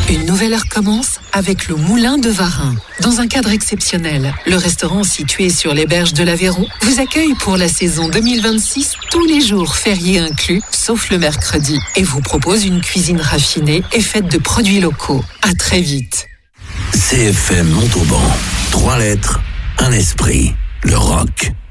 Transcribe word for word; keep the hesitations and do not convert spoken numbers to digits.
Une nouvelle heure commence avec le Moulin de Varin. Dans un cadre exceptionnel, le restaurant situé sur les berges de l'Aveyron vous accueille pour la saison deux mille vingt-six, tous les jours fériés inclus, sauf le mercredi, et vous propose une cuisine raffinée et faite de produits locaux. À très vite. C F M Montauban. Trois lettres, un esprit. Le rock.